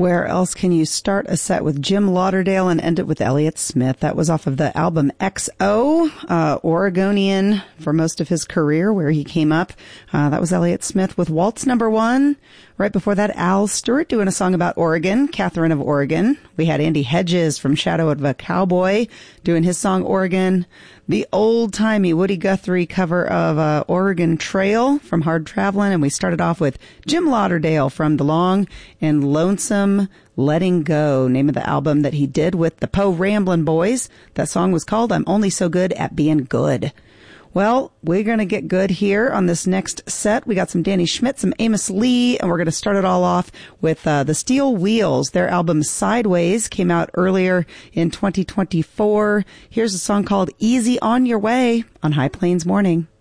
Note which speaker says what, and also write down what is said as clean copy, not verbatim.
Speaker 1: Where else can you start a set with Jim Lauderdale and end it with Elliott Smith? That was off of the album XO, Oregonian for most of his career, where he came up. That was Elliott Smith with Waltz Number 1. Right before that, Al Stewart doing a song about Oregon, Catherine of Oregon. We had Andy Hedges from Shadow of a Cowboy doing his song Oregon. The old-timey Woody Guthrie cover of Oregon Trail from Hard Travelin'. And we started off with Jim Lauderdale from The Long and Lonesome Letting Go, name of the album that he did with the Poe Ramblin' Boys. That song was called I'm Only So Good at Being Good. Well, we're going to get good here on this next set. We got some Danny Schmidt, some Amos Lee, and we're going to start it all off with the Steel Wheels. Their album Sideways came out earlier in 2024. Here's a song called Easy on Your Way on High Plains Morning.